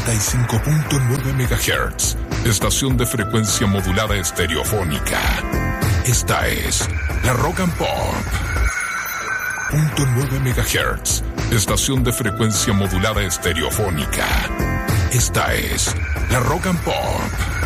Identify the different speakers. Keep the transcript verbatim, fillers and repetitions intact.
Speaker 1: noventa y cinco punto nueve megahertz, estación de frecuencia modulada estereofónica. Esta es la Rock and Pop. Punto nueve megahertz, estación de frecuencia modulada estereofónica. Esta es la Rock and Pop.